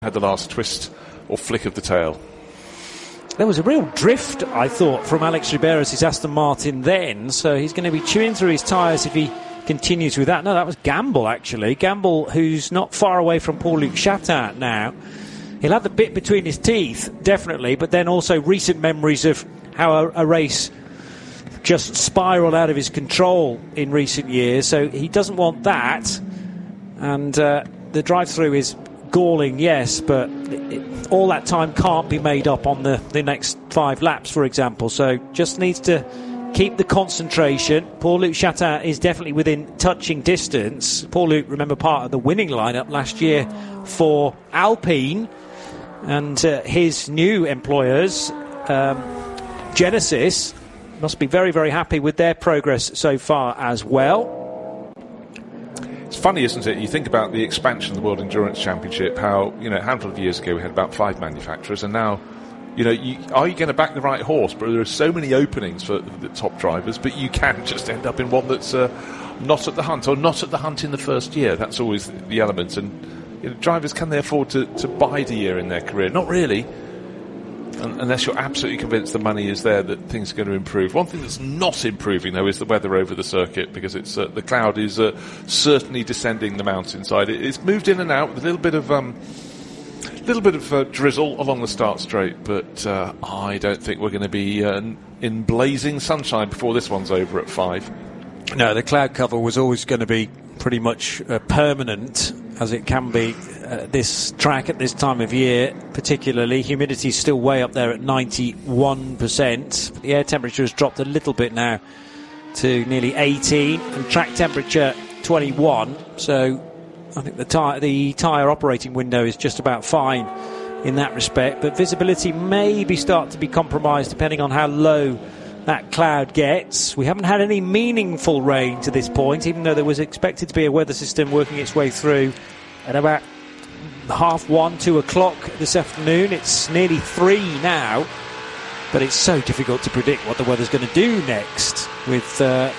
had the last twist or flick of the tail. There was a real drift, I thought, from Alex Riberas' Aston Martin then, so he's going to be chewing through his tyres if he continues with that. No, that was Gamble, actually. Gamble, who's not far away from Paul-Luc Chatin now. He'll have the bit between his teeth, definitely, but then also recent memories of how a race just spiralled out of his control in recent years, so he doesn't want that. And the drive-through is galling, yes, but all that time can't be made up on the next 5 laps, for example, so just needs to keep the concentration. Paul-Luc Chatin is definitely within touching distance. Paul-Luc, remember, part of the winning lineup last year for Alpine, and his new employers, Genesis, must be very, very happy with their progress so far as well. It's funny, isn't it? You think about the expansion of the World Endurance Championship, how, a handful of years ago we had about 5 manufacturers, and now, are you going to back the right horse? But there are so many openings for the top drivers, but you can just end up in one that's not at the hunt, or not at the hunt in the first year. That's always the element. And drivers, can they afford to bide a year in their career? Not really. Unless you're absolutely convinced the money is there that things are going to improve. One thing that's not improving, though, is the weather over the circuit, because it's the cloud is certainly descending the mountainside. It's moved in and out with a little bit of drizzle along the start straight, but I don't think we're going to be in blazing sunshine before this one's over at 5. No, the cloud cover was always going to be pretty much permanent, as it can be this track at this time of year, particularly. Humidity is still way up there at 91%. The air temperature has dropped a little bit now to nearly 18, and track temperature 21. So I think the tyre operating window is just about fine in that respect. But visibility maybe start to be compromised depending on how low that cloud gets. We haven't had any meaningful rain to this point, even though there was expected to be a weather system working its way through at about 1:30, 2 o'clock this afternoon. It's nearly 3 now, but it's so difficult to predict what the weather's going to do next with the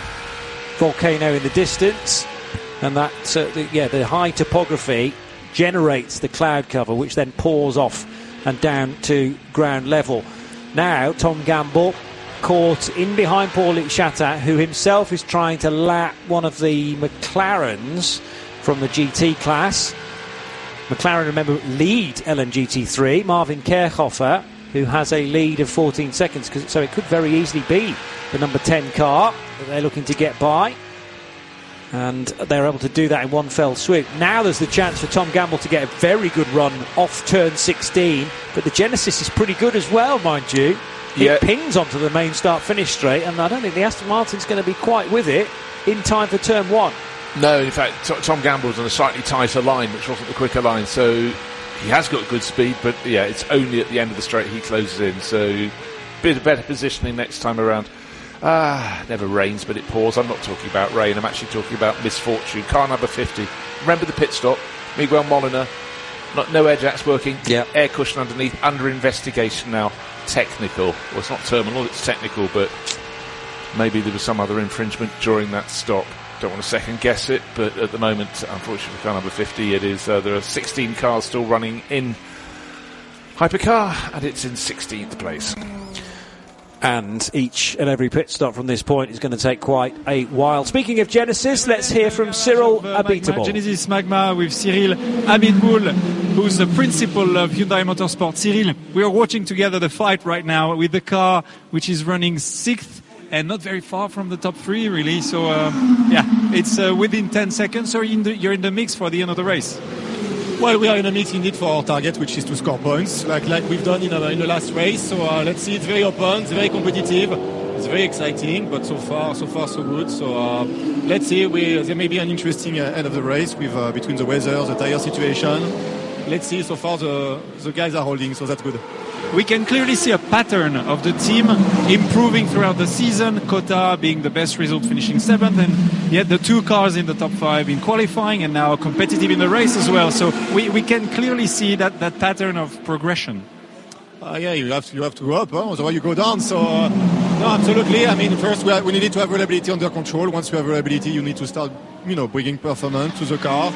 volcano in the distance, and that the high topography generates the cloud cover, which then pours off and down to ground level. Now Tom Gamble caught in behind Paul-Luc Chatin, who himself is trying to lap one of the McLarens from the GT class. McLaren, remember, lead LMGT3. Marvin Kerchhofer, who has a lead of 14 seconds, so it could very easily be the number 10 car that they're looking to get by. And they're able to do that in one fell swoop. Now there's the chance for Tom Gamble to get a very good run off turn 16, but the Genesis is pretty good as well, mind you. It pings onto the main start-finish straight, and I don't think the Aston Martin's going to be quite with it in time for turn 1. No, in fact, Tom Gamble's on a slightly tighter line, which wasn't the quicker line, so he has got good speed, but it's only at the end of the straight he closes in, so bit of better positioning next time around. Never rains, but it pours. I'm not talking about rain, I'm actually talking about misfortune. Car number 50. Remember the pit stop? Miguel Molina. No air jacks working. Yeah. Air cushion underneath. Under investigation now. Technical. Well, it's not terminal, it's technical, but maybe there was some other infringement during that stop. Don't want to second guess it, but at the moment, unfortunately, car number 50, it is. There are 16 cars still running in Hypercar, and it's in 16th place. And each and every pit stop from this point is going to take quite a while. Speaking of Genesis, let's hear from Cyril Abiteboul. Genesis Magma with Cyril Abiteboul, who's the principal of Hyundai Motorsport. Cyril, we are watching together the fight right now with the car which is running 6th and not very far from the top 3, really. So, it's within 10 seconds. So you're in the mix for the end of the race. Well, we are in a mix indeed for our target, which is to score points, like we've done in the last race. So let's see. It's very open, it's very competitive, it's very exciting. But so far, so good. So let's see. There may be an interesting end of the race with between the weather, the tire situation. Let's see. So far, the guys are holding, so that's good. We can clearly see a pattern of the team improving throughout the season. Kota being the best result, finishing 7th, and yet the 2 cars in the top 5 in qualifying and now competitive in the race as well. So we can clearly see that pattern of progression. You have to go up, otherwise you go down. So no, absolutely. I mean, first we needed to have reliability under control. Once you have reliability, you need to start, bringing performance to the car.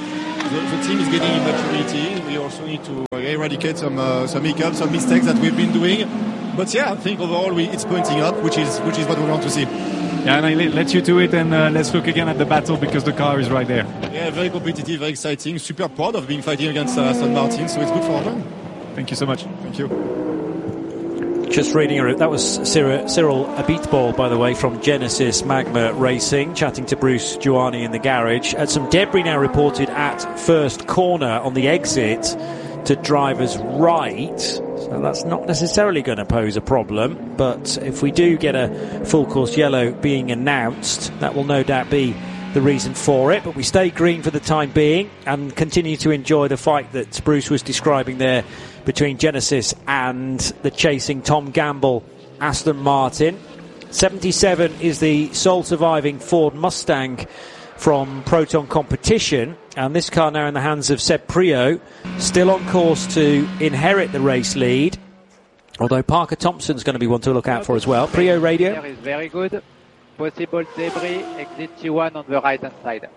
the team is getting in maturity. We also need to eradicate some hiccups, some mistakes that we've been doing. But yeah, I think overall it's pointing up, which is what we want to see. Yeah, and I let you do it, and let's look again at the battle because the car is right there. Yeah, very competitive, very exciting. Super proud of being fighting against Aston Martin, so it's good for our team. Thank you so much. Thank you. Just reading that was Cyril Abitbol, by the way, from Genesis Magma Racing, chatting to Bruce Giuani in the garage. Some debris now reported at first corner on the exit to driver's right. So that's not necessarily going to pose a problem, but if we do get a full course yellow being announced, that will no doubt be the reason for it. But we stay green for the time being and continue to enjoy the fight that Bruce was describing there between Genesis and the chasing Tom Gamble Aston Martin. 77 is the sole surviving Ford Mustang from Proton Competition, and this car now in the hands of Seb Priaulx, still on course to inherit the race lead, although Parker Thompson's going to be one to look out for as well. Priaulx radio. There is very good. Possible debris, exit T1 on the right hand side.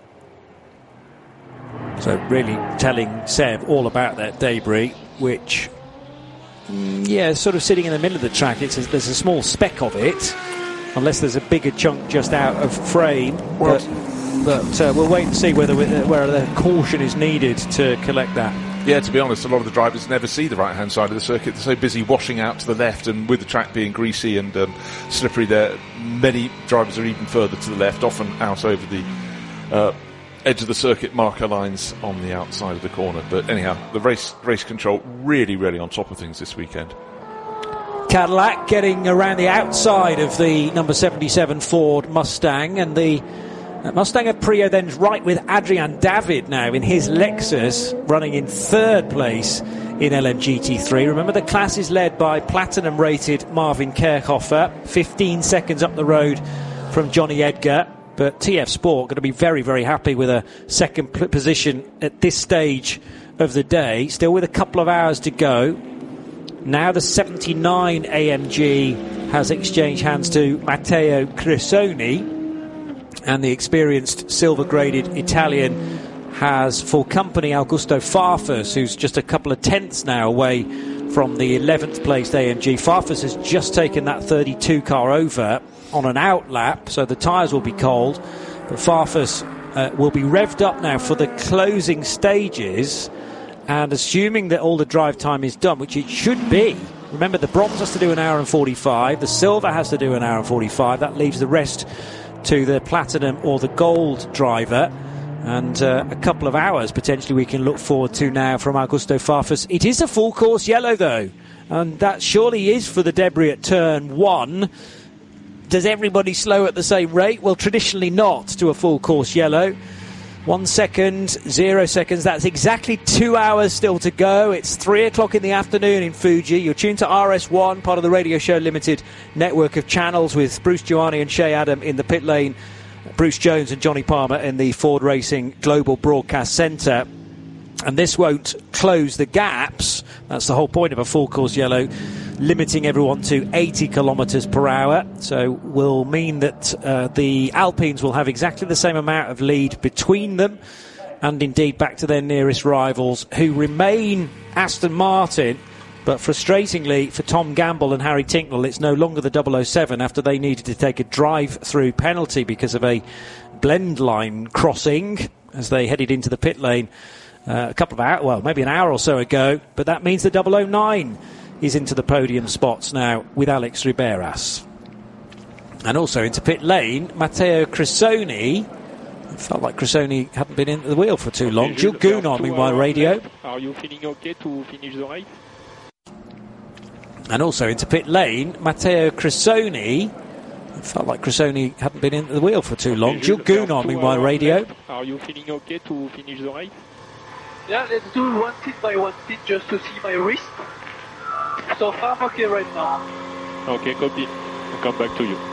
So really telling Seb all about that debris, which sort of sitting in the middle of the track. There's a small speck of it, unless there's a bigger chunk just out of frame. But we'll wait and see where the caution is needed to collect that. Yeah, to be honest, a lot of the drivers never see the right-hand side of the circuit. They're so busy washing out to the left, and with the track being greasy and slippery there, many drivers are even further to the left, often out over the edge of the circuit marker lines on the outside of the corner. But anyhow, the race control really, really on top of things this weekend. Cadillac getting around the outside of the number 77 Ford Mustang, and the Mustang of Priaulx then right with Adrian David now in his Lexus, running in third place in LMGT3. Remember, the class is led by platinum-rated Marvin Kerkhofer, 15 seconds up the road from Johnny Edgar. But TF Sport going to be very, very happy with a second position at this stage of the day. Still with a couple of hours to go. Now the 79 AMG has exchanged hands to Matteo Cresoni, and the experienced silver-graded Italian has for company Augusto Farfus, who's just a couple of tenths now away from the 11th placed AMG. Farfus has just taken that 32 car over on an out lap, so the tyres will be cold, but Farfus will be revved up now for the closing stages, and assuming that all the drive time is done, which it should be. Remember, the bronze has to do an hour and 45, the silver has to do an hour and 45, that leaves the rest to the platinum or the gold driver, and a couple of hours potentially we can look forward to now from Augusto Farfus. It is a full course yellow though, and that surely is for the debris at turn 1. Does everybody slow at the same rate? Well, traditionally not to a full course yellow. 1 second, 0 seconds. That's exactly 2 hours still to go. It's 3 o'clock in the afternoon in Fuji. You're tuned to RS1, part of the Radio Show Limited network of channels, with Bruce Giuani and Shea Adam in the pit lane, Bruce Jones and Johnny Palmer in the Ford Racing Global Broadcast Centre. And this won't close the gaps. That's the whole point of a full course yellow, limiting everyone to 80 kilometres per hour. So will mean that the Alpines will have exactly the same amount of lead between them, and indeed back to their nearest rivals, who remain Aston Martin. But frustratingly for Tom Gamble and Harry Tincknell, it's no longer the 007 after they needed to take a drive-through penalty because of a blend line crossing as they headed into the pit lane a couple of hours, well, maybe an hour or so ago. But that means the 009 is into the podium spots now with Alex Riberas. And also into pit lane, Matteo Cresoni. It felt like Cresoni hadn't been in the wheel for too long. Jules Gounon in my radio. Are you feeling okay to finish the race? And also into pit lane, Matteo Cresoni. It felt like Cresoni hadn't been in the wheel for too long. Jules Gounon in my radio. Are you feeling okay to finish the race? Yeah, let's do one seat by one seat just to see my wrist. So far, I'm okay right now. Okay, copy. I'll come back to you.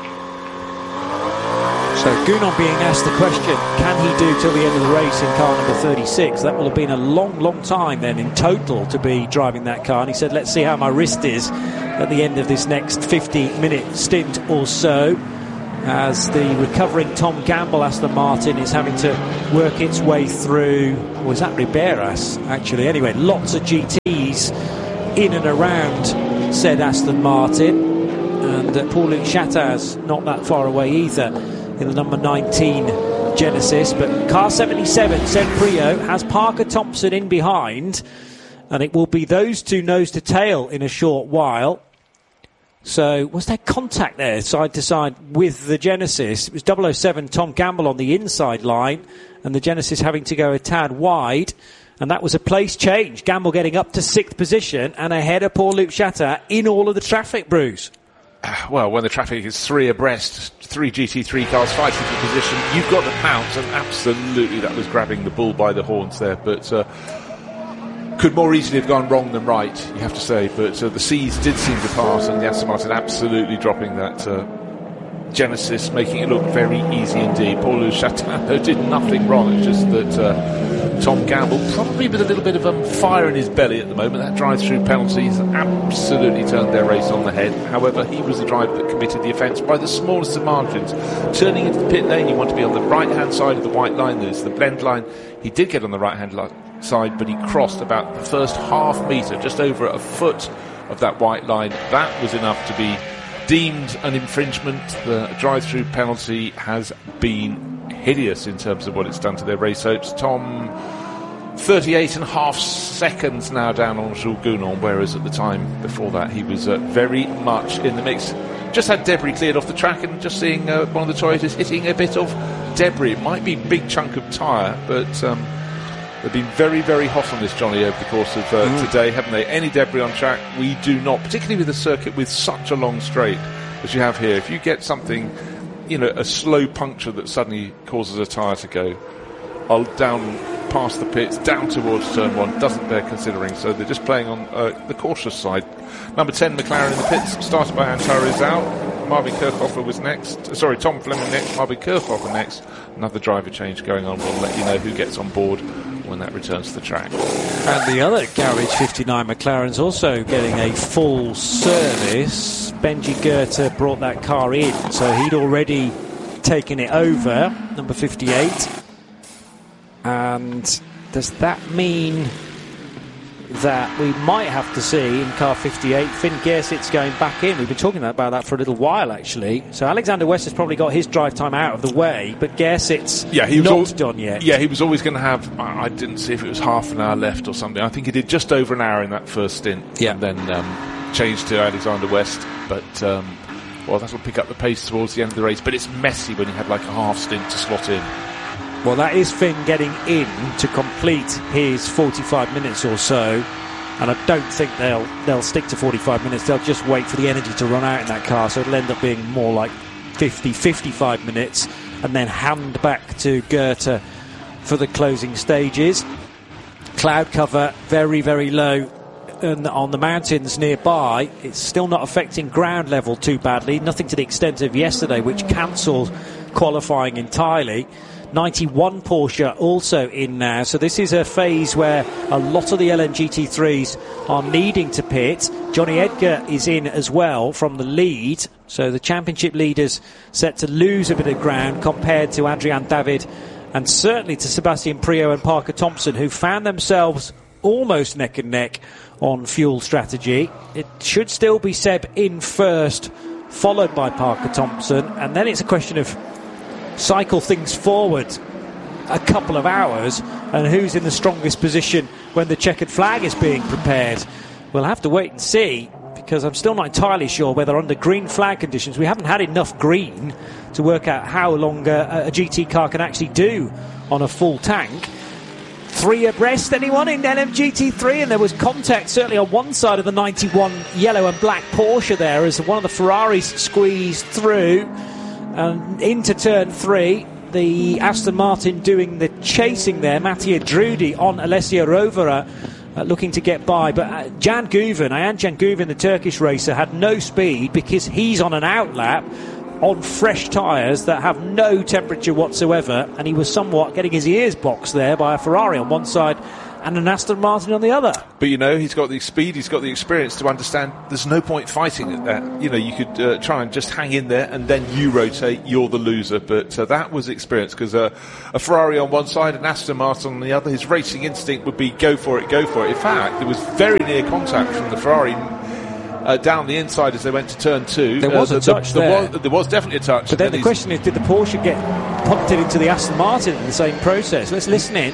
So Gounon being asked the question, can he do till the end of the race in car number 36? That will have been a long, long time then in total to be driving that car. And he said, let's see how my wrist is at the end of this next 50-minute stint or so. as the recovering Tom Gamble Aston Martin is having to work its way through. Was that Riberas, actually? Anyway, lots of GTs in and around said Aston Martin. And Paul-Luc Chattaz not that far away either in the number 19 Genesis. But car 77, said Prio, has Parker Thompson in behind. And it will be those two nose to tail in a short while. So was there contact there side to side with the Genesis? It was 007 Tom Gamble on the inside line and the Genesis having to go a tad wide, and that was a place change. Gamble getting up to 6th position and ahead of Paul-Luc Chattaz in all of the traffic, Bruce. Well, when the traffic is 3 abreast, 3 GT3 cars fighting for position, you've got to pounce, and absolutely that was grabbing the bull by the horns there, but could more easily have gone wrong than right, you have to say. But the C's did seem to pass, and the Aston Martin absolutely dropping that Genesis, making it look very easy indeed. Paul-Luc Chattaz did nothing wrong. It's just that Tom Gamble, probably with a little bit of fire in his belly at the moment, that drive-through penalty has absolutely turned their race on the head. However, he was the driver that committed the offence by the smallest of margins. Turning into the pit lane, you want to be on the right-hand side of the white line. There's the blend line. He did get on the right-hand side, but he crossed about the first half metre, just over a foot of that white line. That was enough to be deemed an infringement. The drive-through penalty has been hideous in terms of what it's done to their race hopes. Tom, 38.5 seconds now down on Jules Gounon, whereas at the time before that he was very much in the mix. Just had debris cleared off the track, and just seeing one of the Toyotas hitting a bit of debris. It might be a big chunk of tyre, but they've been very, very hot on this, Johnny, over the course of today, haven't they? Any debris on track, we do not, particularly with a circuit with such a long straight as you have here. If you get something, a slow puncture that suddenly causes a tyre to go down past the pits, down towards turn 1, doesn't bear considering. So they're just playing on the cautious side. Number 10, McLaren in the pits, started by Antara is out. Marvin Kirchhofer was next. Sorry, Tom Fleming next, Marvin Kirchhofer next. Another driver change going on. We'll let you know who gets on board when that returns to the track. And the other Garage 59 McLaren's also getting a full service. Benji Goethe brought that car in, so he'd already taken it over, number 58. And does that mean that we might have to see in car 58 Finn Gersitz going back in? We've been talking about that for a little while, actually. So Alexander West has probably got his drive time out of the way, but Gersitz not done yet. Yeah, he was always going to have, I didn't see if it was half an hour left or something. I think he did just over an hour in that first stint, and then changed to Alexander West. But that'll pick up the pace towards the end of the race. But it's messy when you have like a half stint to slot in. Well, that is Finn getting in to complete his 45 minutes or so, and I don't think they'll stick to 45 minutes. They'll just wait for the energy to run out in that car, so it'll end up being more like 55 minutes, and then hand back to Goethe for the closing stages. Cloud cover very, very low on the mountains nearby. It's still not affecting ground level too badly, nothing to the extent of yesterday, which cancelled qualifying entirely. 91 Porsche also in now, so this is a phase where a lot of the LMGT3s are needing to pit. Johnny Edgar is in as well from the lead, so the championship leaders set to lose a bit of ground compared to Adrian David and certainly to Sebastian Prio and Parker Thompson, who found themselves almost neck and neck on fuel strategy. It should still be Seb in first, followed by Parker Thompson, and then it's a question of cycle things forward a couple of hours and who's in the strongest position when the checkered flag is being prepared. We'll have to wait and see, because I'm still not entirely sure whether under green flag conditions, we haven't had enough green to work out how long a GT car can actually do on a full tank. 3 abreast, anyone in LMGT3? And there was contact certainly on one side of the 91 yellow and black Porsche there as one of the Ferraris squeezed through and into turn 3. The Aston Martin doing the chasing there. Mattia Drudi on Alessio Rovera looking to get by, but Ayhan Can Guven, the Turkish racer, had no speed because he's on an outlap on fresh tyres that have no temperature whatsoever, and he was somewhat getting his ears boxed there by a Ferrari on one side and an Aston Martin on the other. But, you know, he's got the speed, he's got the experience to understand there's no point fighting at that. You know, you could try and just hang in there and then you rotate, you're the loser. But that was experience, because a Ferrari on one side and Aston Martin on the other, his racing instinct would be go for it, go for it. In fact, there was very near contact from the Ferrari down the inside as they went to turn 2. There was a touch there. There was definitely a touch. But then the question is, did the Porsche get punted into the Aston Martin in the same process? Let's listen in.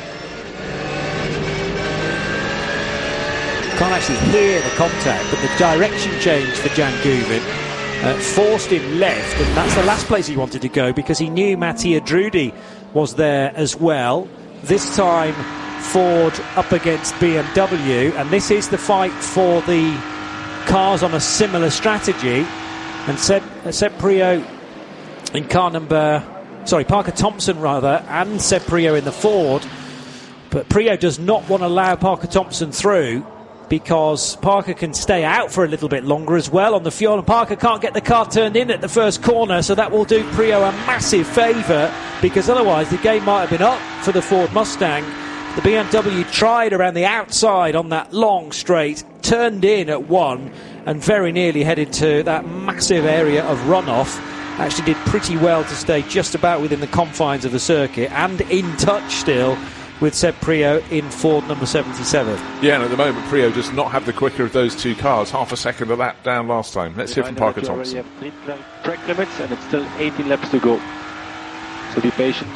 Can't actually hear the contact, but the direction change for Jan Guven forced him left, and that's the last place he wanted to go, because he knew Mattia Drudi was there as well. This time Ford up against BMW, and this is the fight for the cars on a similar strategy. And Seb Priaulx in car number, Parker Thompson rather, and Seb Priaulx in the Ford. But Priaulx does not want to allow Parker Thompson through, because Parker can stay out for a little bit longer as well on the fuel, and Parker can't get the car turned in at the first corner, so that will do Priaulx a massive favour, because otherwise the game might have been up for the Ford Mustang. The BMW tried around the outside on that long straight, turned in at 1, and very nearly headed to that massive area of runoff. Actually did pretty well to stay just about within the confines of the circuit, and in touch still with Seb Priaulx in Ford number 77. Yeah, and at the moment Priaulx does not have the quicker of those two cars, half a second a lap down last time. Let's hear from Parker Thompson. Track limits, and it's still 18 laps to go, so be patient.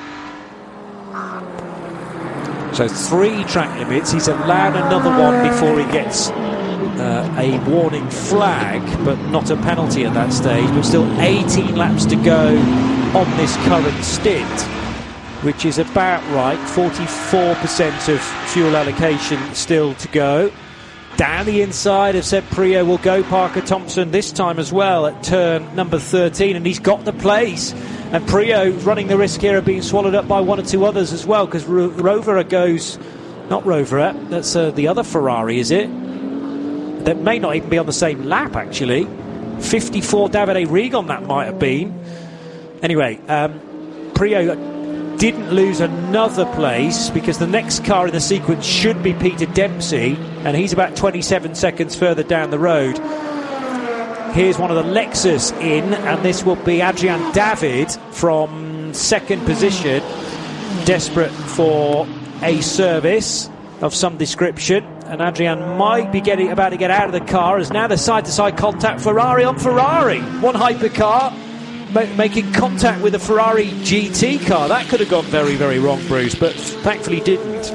So 3 track limits. He's allowed another one before he gets a warning flag, but not a penalty at that stage. But still 18 laps to go on this current stint, which is about right. 44% of fuel allocation still to go. Down the inside of Seb Priaulx will go Parker Thompson this time as well at turn number 13, and he's got the place. And Priaulx running the risk here of being swallowed up by one or two others as well, because Rovera goes, not Rovera, that's the other Ferrari, is it? That may not even be on the same lap, actually. 54 Davide Rigon that might have been. Anyway, Priaulx didn't lose another place, because the next car in the sequence should be Peter Dempsey, and he's about 27 seconds further down the road. Here's one of the Lexus in, and this will be Adrian David from second position, desperate for a service of some description. And Adrian might be about to get out of the car, as now the side-to-side contact, Ferrari on Ferrari. One hypercar making contact with a Ferrari GT car. That could have gone very, very wrong, Bruce, but thankfully didn't.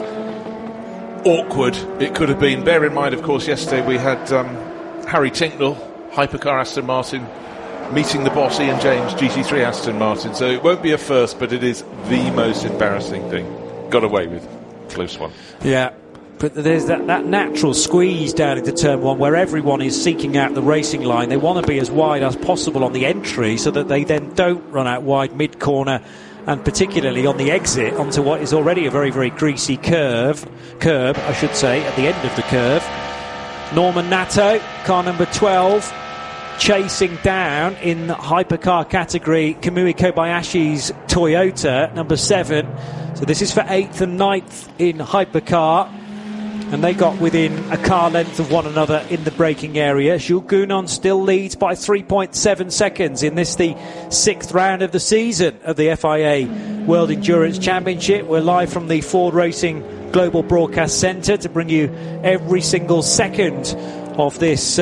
Awkward it could have been. Bear in mind, of course, yesterday we had Harry Tincknell, hypercar Aston Martin, meeting the boss Ian James, GT3 Aston Martin. So it won't be a first, but it is the most embarrassing thing. Got away with. Close one. Yeah. But there's that natural squeeze down into turn 1 where everyone is seeking out the racing line. They want to be as wide as possible on the entry so that they then don't run out wide mid-corner, and particularly on the exit onto what is already a very, very greasy curb, I should say, at the end of the curve. Norman Nato, car number 12, chasing down in the hypercar category Kamui Kobayashi's Toyota, number 7. So this is for 8th and 9th in hypercar. And they got within a car length of one another in the braking area. Jules Gounon still leads by 3.7 seconds in this, the 6th round of the season of the FIA World Endurance Championship. We're live from the Ford Racing Global Broadcast Centre to bring you every single second of this.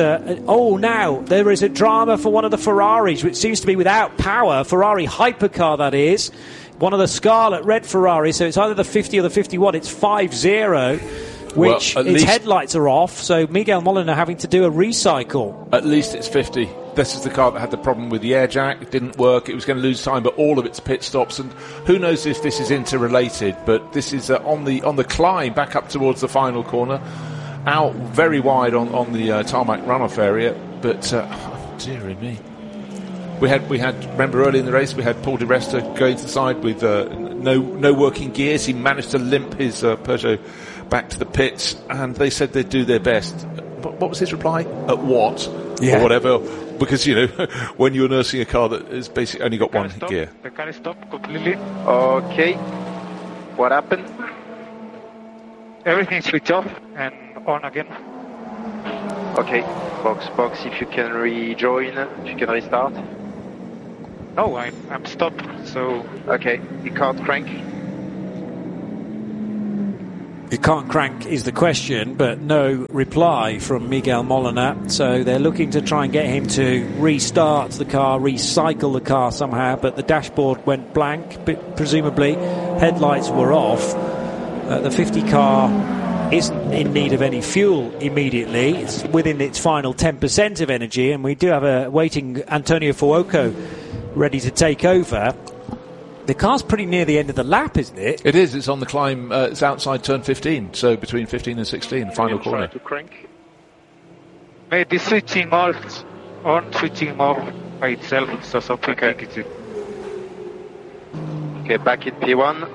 Now there is a drama for one of the Ferraris, which seems to be without power. Ferrari hypercar, that is. One of the Scarlet Red Ferraris, so it's either the 50 or the 51. It's 5-0. Which its headlights are off, so Miguel Molina having to do a recycle. At least it's 50. This is the car that had the problem with the air jack. It didn't work. It was going to lose time, but all of its pit stops. And who knows if this is interrelated? But this is on the climb back up towards the final corner, out very wide on the tarmac runoff area. But dearie me, we had remember early in the race we had Paul Di Resta going to the side with no working gears. He managed to limp his Peugeot back to the pits, and they said they'd do their best. What was his reply? At what? Yeah. Or whatever. Because, when you're nursing a car that has basically only got one gear. The car stopped completely. Okay. What happened? Everything switch off and on again. Okay, box, if you can rejoin, if you can restart. No, I'm stopped, so... Okay, you can't crank. You can't crank is the question, but no reply from Miguel Molina. So they're looking to try and get him to restart the car, recycle the car somehow, but the dashboard went blank, but presumably headlights were off. The 50 car isn't in need of any fuel immediately. It's within its final 10% of energy, and we do have a waiting Antonio Fuoco ready to take over. The car's pretty near the end of the lap, isn't it? It is. It's on the climb. It's outside turn 15, so between 15 and 16, final corner. Try to crank. Maybe switching off, on switching off by itself, so something like it. Okay, back in P1.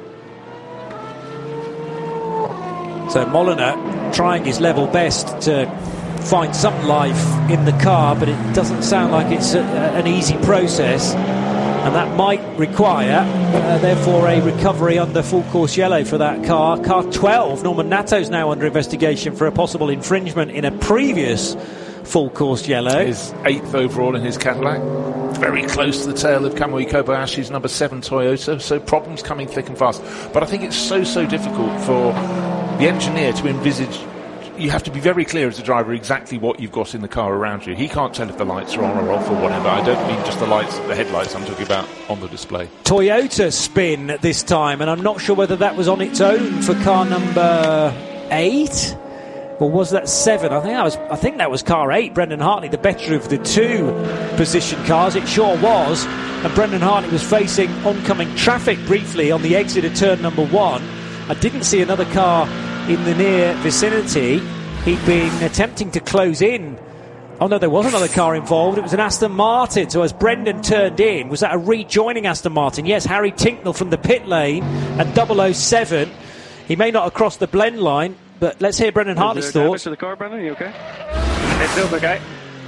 So Molina trying his level best to find some life in the car, but it doesn't sound like it's an easy process. And that might require, therefore, a recovery under full course yellow for that car. Car 12, Norman Natto's now under investigation for a possible infringement in a previous full course yellow. His 8th overall in his Cadillac. Very close to the tail of Kamui Kobayashi's number 7 Toyota. So problems coming thick and fast. But I think it's so difficult for the engineer to envisage. You have to be very clear as a driver exactly what you've got in the car around you. He can't tell if the lights are on or off or whatever. I don't mean just the lights, the headlights I'm talking about on the display. Toyota spin this time, and I'm not sure whether that was on its own for car number 8, or was that 7? I think that was car 8. Brendan Hartley, the better of the two position cars. It sure was. And Brendan Hartley was facing oncoming traffic briefly on the exit of turn number 1. I didn't see another car in the near vicinity. He'd been attempting to close in. Oh no, there was another car involved. It was an Aston Martin. So as Brendan turned in, was that a rejoining Aston Martin? Yes, Harry Tinknell from the pit lane at 007. He may not have crossed the blend line, but let's hear Brendan Hartley's thoughts. To the car, Brendan, are you okay? It feels okay.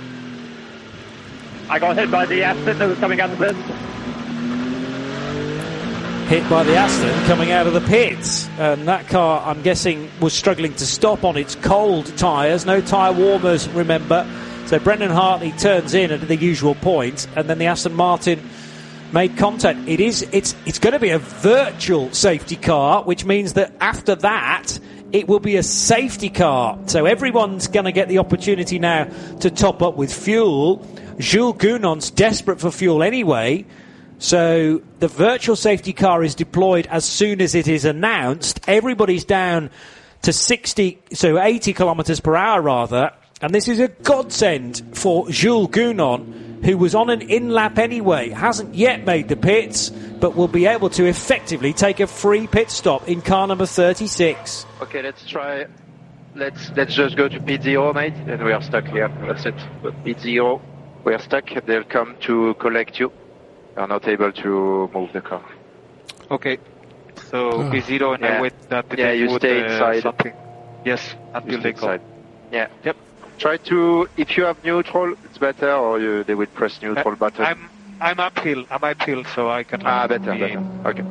I got hit by the Aston that was coming out of the pits. Hit by the Aston coming out of the pits, and that car, I'm guessing, was struggling to stop on its cold tyres. No tyre warmers, remember. So Brendan Hartley turns in at the usual point, and then the Aston Martin made contact. It's going to be a virtual safety car, which means that after that it will be a safety car. So everyone's going to get the opportunity now to top up with fuel. Jules Gounon's desperate for fuel anyway. So the virtual safety car is deployed as soon as it is announced. Everybody's down to 80 kilometres per hour rather. And this is a godsend for Jules Gounon, who was on an in-lap anyway, hasn't yet made the pits, but will be able to effectively take a free pit stop in car number 36. Okay, let's try. Let's just go to pit 0, mate, and we are stuck here. That's it. Pit 0, we are stuck. They'll come to collect you. We are not able to move the car. Okay, so P0 and I wait that they you would, stay inside. Something. Yes, until they go. Yeah. Yep. Try to, if you have neutral, it's better, or they will press neutral button. I'm uphill, so I can... better. Okay.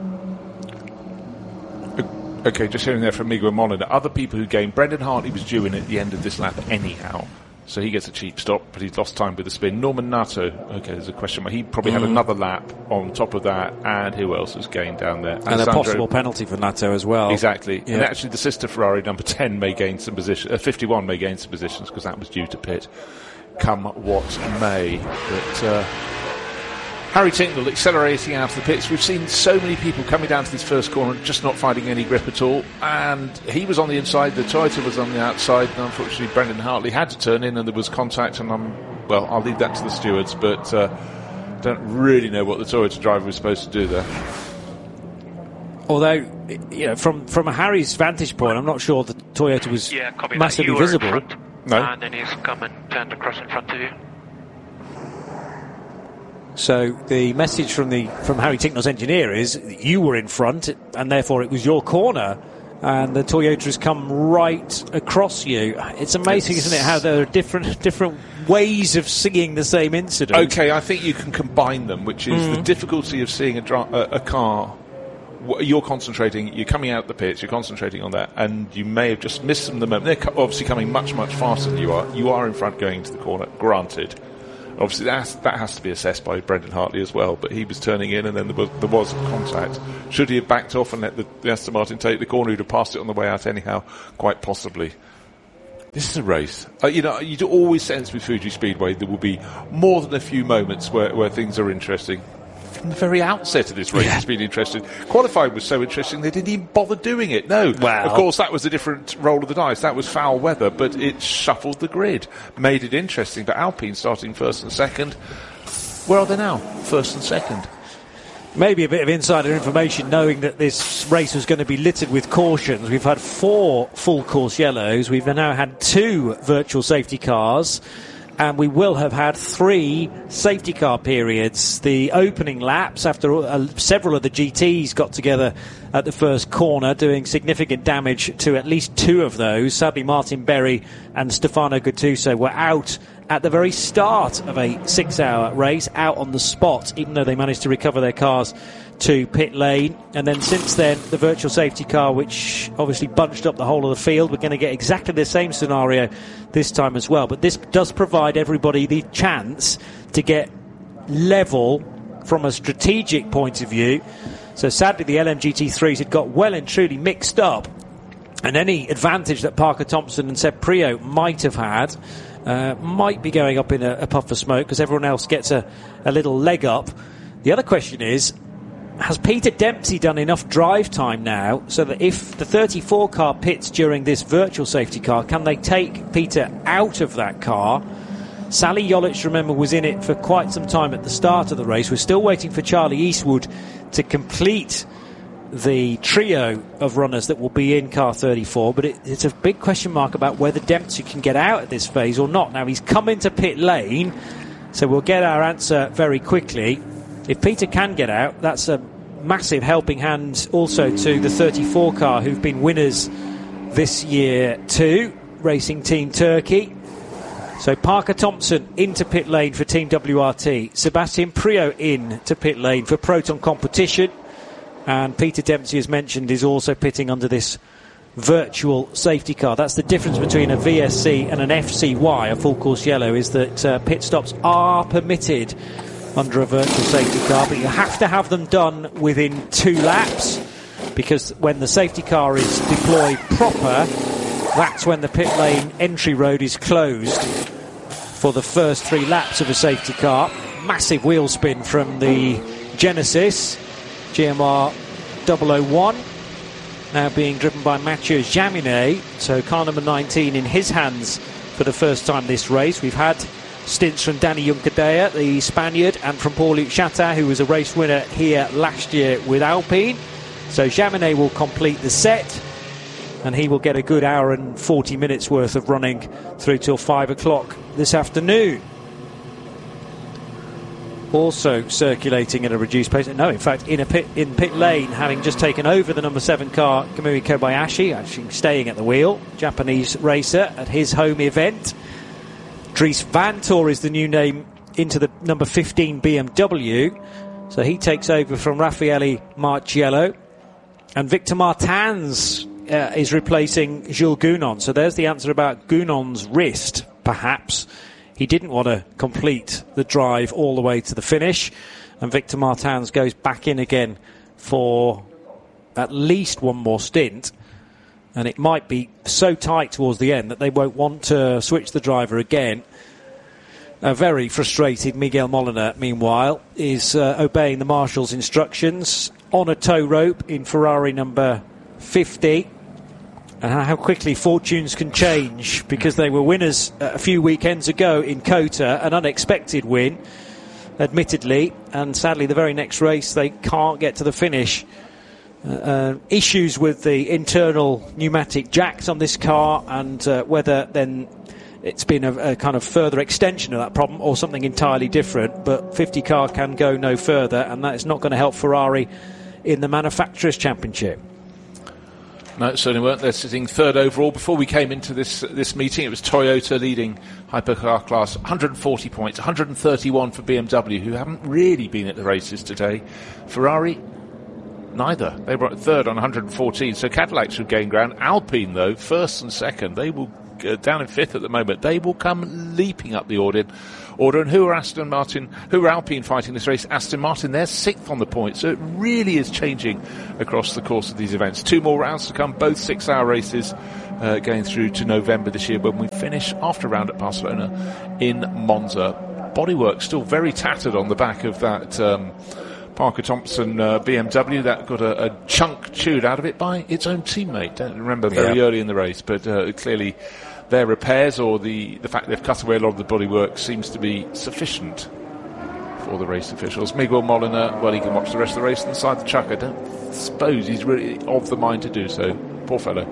Okay, just hearing there from Miguel Molina. Other people who gained, Brendan Hartley was due in at the end of this lap anyhow. So he gets a cheap stop, but he's lost time with the spin. Norman Natto, okay, there's a question mark. He probably had another lap on top of that, and who else has gained down there? And a possible penalty for Natto as well. Exactly. Yeah. And actually the sister Ferrari, number 10, may gain some position. 51 may gain some positions, because that was due to pit, come what may. But Harry Tinknell accelerating out of the pits. We've seen so many people coming down to this first corner just not finding any grip at all, and he was on the inside, the Toyota was on the outside, and unfortunately Brendan Hartley had to turn in and there was contact, and I'll leave that to the stewards, but don't really know what the Toyota driver was supposed to do there. Although, from Harry's vantage point, I'm not sure the Toyota was massively visible. No. And then he's come and turned across in front of you. So the message from Harry Tinknell's engineer is that you were in front, and therefore it was your corner, and the Toyota has come right across you. It's amazing, isn't it, how there are different ways of seeing the same incident. Okay, I think you can combine them, which is the difficulty of seeing a car you're concentrating, you're coming out the pits, you're concentrating on that, and you may have just missed some of the moment. They're obviously coming much, much faster than you are. You are in front going into the corner, granted. Obviously, that has to be assessed by Brendan Hartley as well, but he was turning in and then there was contact. Should he have backed off and let the Aston Martin take the corner, he'd have passed it on the way out anyhow, quite possibly. This is a race. You'd always sense with Fuji Speedway there will be more than a few moments where things are interesting. From the very outset of this race, it's been interesting. Qualifying was so interesting they didn't even bother doing it. No. Well, of course, that was a different roll of the dice. That was foul weather, but it shuffled the grid, made it interesting. But Alpine starting first and second. Where are they now? First and second. Maybe a bit of insider information, knowing that this race was going to be littered with cautions. We've had 4 full course yellows. We've now had 2 virtual safety cars. And we will have had 3 safety car periods. The opening laps, after several of the GTs got together at the first corner, doing significant damage to at least 2 of those. Sadly, Martin Berry and Stefano Gattuso were out at the very start of a 6-hour race, out on the spot, even though they managed to recover their cars to pit lane. And then since then, the virtual safety car, which obviously bunched up the whole of the field. We're going to get exactly the same scenario this time as well. But this does provide everybody the chance to get level from a strategic point of view. So sadly, the LMGT3s had got well and truly mixed up, and any advantage that Parker Thompson and Seb Priaulx might have had might be going up in a puff of smoke, because everyone else gets a little leg up. The other question is, has Peter Dempsey done enough drive time now so that if the 34 car pits during this virtual safety car, can they take Peter out of that car? Sally Jollich, remember, was in it for quite some time at the start of the race. We're still waiting for Charlie Eastwood to complete the trio of runners that will be in car 34, but it's a big question mark about whether Dempsey can get out at this phase or not. Now, he's come into pit lane, so we'll get our answer very quickly. If Peter can get out, that's a massive helping hand also to the 34 car, who've been winners this year too, Racing Team Turkey. So Parker Thompson into pit lane for Team WRT, Sebastian Priaulx in to pit lane for Proton Competition, and Peter Dempsey, as mentioned, is also pitting under this virtual safety car. That's the difference between a VSC and an FCY, a full course yellow, is that pit stops are permitted under a virtual safety car, but you have to have them done within 2 laps, because when the safety car is deployed proper, that's when the pit lane entry road is closed for the first 3 laps of a safety car. Massive wheel spin from the Genesis GMR 001, now being driven by Mathieu Jaminet, so car number 19 in his hands for the first time this race. We've had stints from Danny Juncadella, the Spaniard, and from Paul-Luc Chatin, who was a race winner here last year with Alpine. So Jaminet will complete the set, and he will get a good hour and 40 minutes worth of running through till 5 o'clock this afternoon. Also circulating at a reduced pace. No, in fact, in pit lane, having just taken over the number 7 car, Kamui Kobayashi, actually staying at the wheel, Japanese racer at his home event. Dries Vanthoor is the new name into the number 15 BMW. So he takes over from Raffaele Marciello. And Victor Martins is replacing Jules Gounon. So there's the answer about Gounon's wrist, perhaps. He didn't want to complete the drive all the way to the finish. And Victor Martins goes back in again for at least one more stint. And it might be so tight towards the end that they won't want to switch the driver again. A very frustrated Miguel Molina, meanwhile, is obeying the marshal's instructions on a tow rope in Ferrari number 50. And how quickly fortunes can change, because they were winners a few weekends ago in COTA, an unexpected win, admittedly, and sadly the very next race they can't get to the finish. Issues with the internal pneumatic jacks on this car, and whether then it's been a kind of further extension of that problem or something entirely different. But 50 car can go no further, and that is not going to help Ferrari in the Manufacturers' Championship. No, it certainly weren't. They're sitting 3rd overall. Before we came into this meeting, it was Toyota leading hypercar class, 140 points, 131 for BMW, who haven't really been at the races today. Ferrari, neither. They were at third on 114, so Cadillac should gain ground. Alpine, though, first and second, they will down in fifth at the moment. They will come leaping up the order. And who are Alpine fighting this race? Aston Martin, they're sixth on the point, so it really is changing across the course of these events. 2 more rounds to come, both 6-hour races going through to November this year when we finish after a round at Barcelona in Monza. Bodywork still very tattered on the back of that Parker Thompson BMW that got a chunk chewed out of it by its own teammate. Don't remember very early in the race, but clearly their repairs or the fact they've cut away a lot of the bodywork seems to be sufficient for the race officials. Miguel Molina, well, he can watch the rest of the race inside the chuck. I don't suppose he's really of the mind to do so. Poor fellow.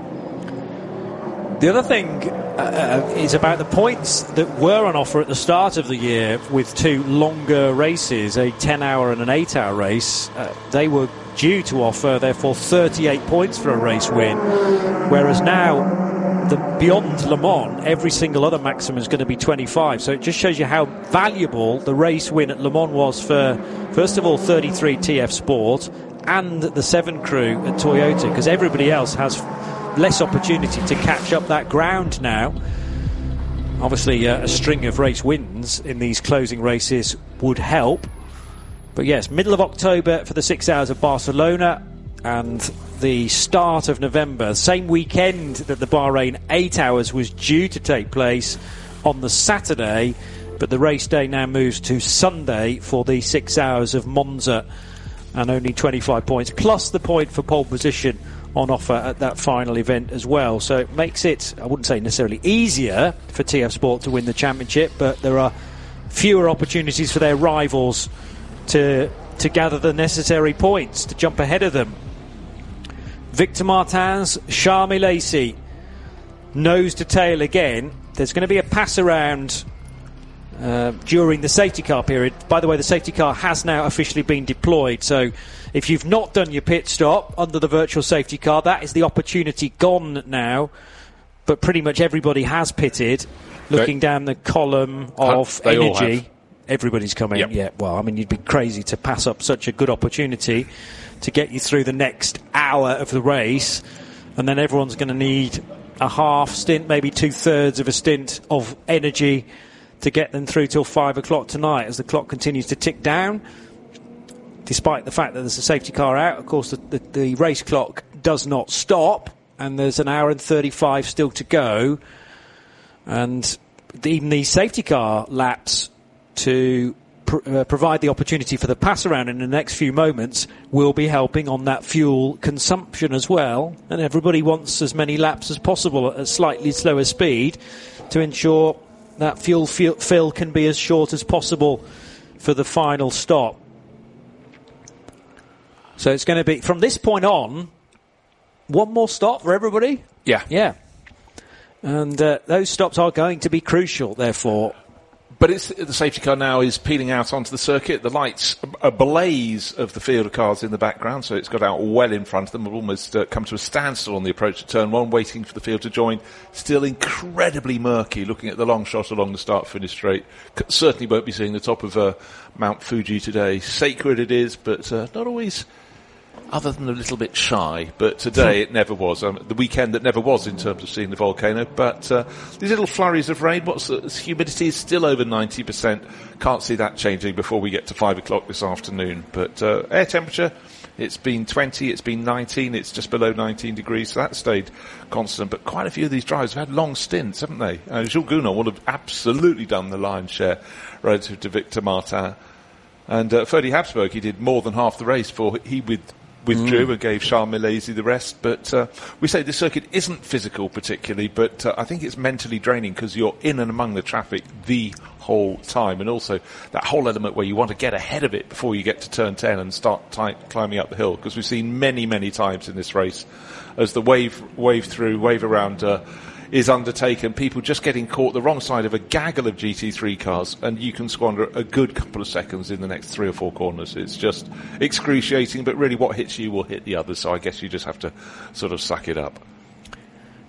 The other thing is about the points that were on offer at the start of the year with 2 longer races, a 10-hour and an 8-hour race. They were due to offer, therefore, 38 points for a race win, whereas now, beyond Le Mans, every single other maximum is going to be 25. So it just shows you how valuable the race win at Le Mans was for, first of all, 33 TF Sport and the 7 crew at Toyota, because everybody else has less opportunity to catch up that ground now. Obviously, a string of race wins in these closing races would help. But yes, middle of October for the 6 hours of Barcelona, and the start of November, same weekend that the Bahrain 8 hours was due to take place on the Saturday, but the race day now moves to Sunday for the 6 hours of Monza, and only 25 points plus the point for pole position on offer at that final event as well. So it makes it, I wouldn't say necessarily easier for TF Sport to win the championship, but there are fewer opportunities for their rivals to gather the necessary points to jump ahead of them. Victor Martins, Charles Milesi, nose to tail again. There's going to be a pass around during the safety car period. By the way, the safety car has now officially been deployed, so if you've not done your pit stop under the virtual safety car, that is the opportunity gone now. But pretty much everybody has pitted. Looking down the column of energy, everybody's coming. Yep. Yeah, well, I mean, you'd be crazy to pass up such a good opportunity to get you through the next hour of the race, and then everyone's going to need a half stint, maybe 2/3 of a stint of energy to get them through till 5 o'clock tonight as the clock continues to tick down. Despite the fact that there's a safety car out, of course, the race clock does not stop, and there's an hour and 35 still to go. And even the safety car laps to provide the opportunity for the pass around in the next few moments will be helping on that fuel consumption as well. And everybody wants as many laps as possible at a slightly slower speed to ensure that fuel fill can be as short as possible for the final stop. So it's going to be, from this point on, one more stop for everybody? Yeah. Yeah. And those stops are going to be crucial, therefore. But the safety car now is peeling out onto the circuit. The lights, a blaze of the field of cars in the background, so it's got out well in front of them. We've almost come to a standstill on the approach to turn 1, waiting for the field to join. Still incredibly murky, looking at the long shot along the start-finish straight. Certainly won't be seeing the top of Mount Fuji today. Sacred it is, but not always, other than a little bit shy. But today it never was. The weekend that never was in terms of seeing the volcano. But these little flurries of rain, humidity is still over 90%. Can't see that changing before we get to 5 o'clock this afternoon. But air temperature, it's been 20, it's been 19, it's just below 19 degrees, so that stayed constant. But quite a few of these drivers have had long stints, haven't they? Jules Gounon will have absolutely done the lion's share relative to Victor Martin. And Ferdy Habsburg, he did more than half the race for he withdrew and gave Charles Milesi the rest. But we say the circuit isn't physical particularly, but I think it's mentally draining because you're in and among the traffic the whole time, and also that whole element where you want to get ahead of it before you get to turn 10 and start climbing up the hill, because we've seen many times in this race as the wave around is undertaken, people just getting caught the wrong side of a gaggle of GT3 cars, and you can squander a good couple of seconds in the next 3 or 4 corners. It's just excruciating, but really what hits you will hit the others, so I guess you just have to sort of suck it up.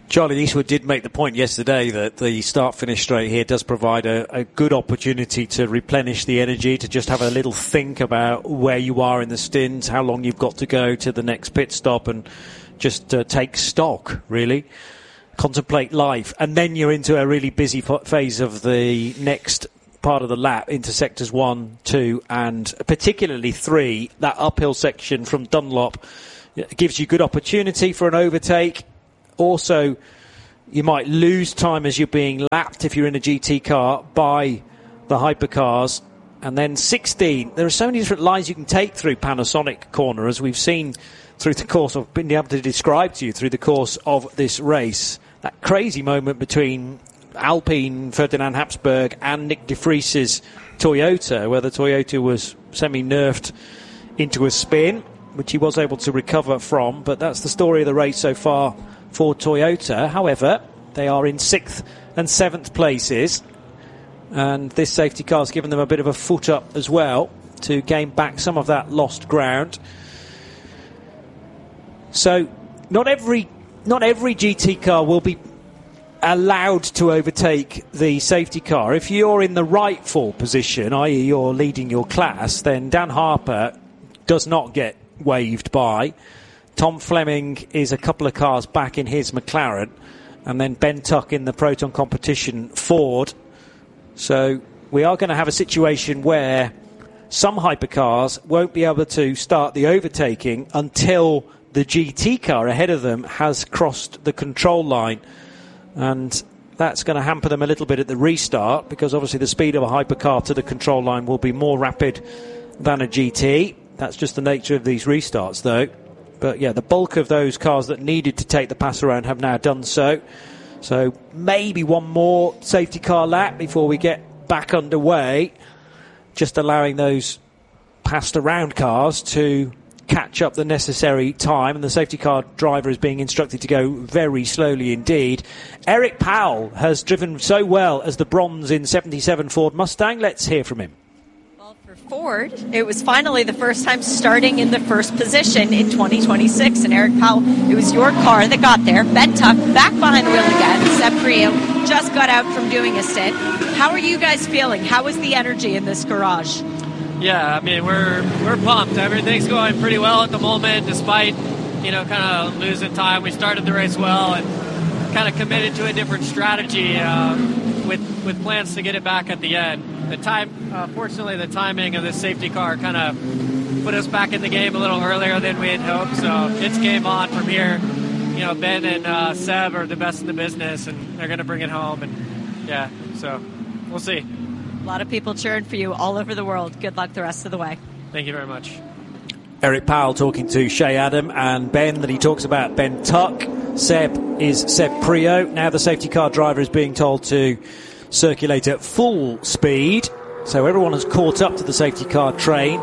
Charlie Eastwood did make the point yesterday that the start-finish straight here does provide a good opportunity to replenish the energy, to just have a little think about where you are in the stint, how long you've got to go to the next pit stop, and just take stock, really. Contemplate life. And then you're into a really busy phase of the next part of the lap, into sectors 1, 2, and particularly 3. That uphill section from Dunlop gives you good opportunity for an overtake. Also, you might lose time as you're being lapped if you're in a GT car by the hypercars. And then 16, there are so many different lines you can take through Panasonic Corner, as we've seen through the course of, been able to describe to you through the course of this race. That crazy moment between Alpine, Ferdinand Habsburg, and Nick de Vries's Toyota, where the Toyota was semi-nerfed into a spin, which he was able to recover from. But that's the story of the race so far for Toyota. However, they are in 6th and 7th places, and this safety car has given them a bit of a foot up as well to gain back some of that lost ground. So not every GT car will be allowed to overtake the safety car. If you're in the rightful position, i.e. you're leading your class, then Dan Harper does not get waved by. Tom Fleming is a couple of cars back in his McLaren, and then Ben Tuck in the Proton Competition Ford. So we are going to have a situation where some hypercars won't be able to start the overtaking until the GT car ahead of them has crossed the control line. And that's going to hamper them a little bit at the restart, because obviously the speed of a hypercar to the control line will be more rapid than a GT. That's just the nature of these restarts, though. But yeah, the bulk of those cars that needed to take the pass around have now done so. So maybe one more safety car lap before we get back underway, just allowing those passed around cars to catch up the necessary time. And the safety car driver is being instructed to go very slowly indeed. Eric Powell has driven so well as the bronze in 77 Ford Mustang. Let's hear from him. For Ford, it was finally the first time starting in the first position in 2026, and Eric Powell, it was your car that got there. Ben Tuck back behind the wheel again. Seb Priaulx just got out from doing a stint. How are you guys feeling? How is the energy in this garage? Yeah, I mean, we're pumped. Everything's going pretty well at the moment, despite, kind of losing time. We started the race well and kind of committed to a different strategy with plans to get it back at the end. Fortunately, the timing of this safety car kind of put us back in the game a little earlier than we had hoped. So it's game on from here. Ben and Seb are the best in the business, and they're going to bring it home. And yeah, so we'll see. A lot of people cheering for you all over the world. Good luck the rest of the way. Thank you very much. Eric Powell talking to Shea Adam, and Ben, that he talks about Ben Tuck. Seb is Seb Priaulx. Now the safety car driver is being told to circulate at full speed. So everyone has caught up to the safety car train.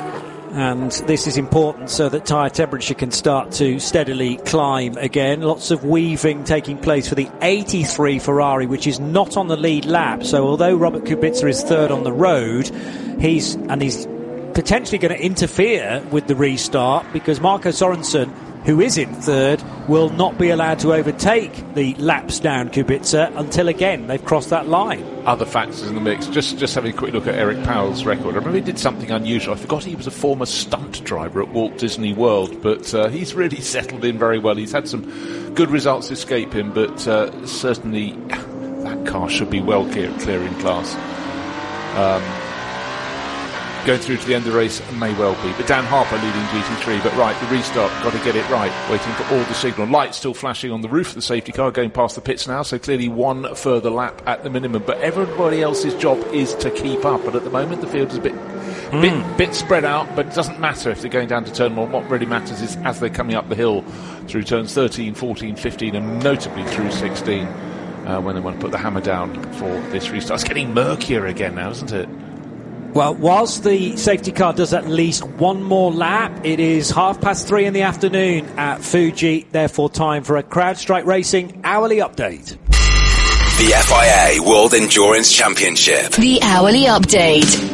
And this is important so that tyre temperature can start to steadily climb again. Lots of weaving taking place for the 83 Ferrari, which is not on the lead lap. So although Robert Kubica is third on the road, he's potentially going to interfere with the restart, because Marco Sorensen, who is in third, will not be allowed to overtake the laps down Kubica until, again, they've crossed that line. Other factors in the mix. Just having a quick look at Eric Powell's record. I remember he did something unusual. I forgot he was a former stunt driver at Walt Disney World, but he's really settled in very well. He's had some good results escape him, but certainly that car should be well clear in class. Going through to the end of the race may well be. But Dan Harper leading GT3. But right, the restart, got to get it right. Waiting for all the signal. Lights still flashing on the roof of the safety car, going past the pits now. So clearly one further lap at the minimum. But everybody else's job is to keep up. But at the moment, the field is a bit spread out. But it doesn't matter if they're going down to turn 1. What really matters is as they're coming up the hill through turns 13, 14, 15, and notably through 16, when they want to put the hammer down for this restart. It's getting murkier again now, isn't it? Well, whilst the safety car does at least one more lap, it is 3:30 in the afternoon at Fuji. Therefore, time for a CrowdStrike Racing hourly update. The FIA World Endurance Championship. The hourly update.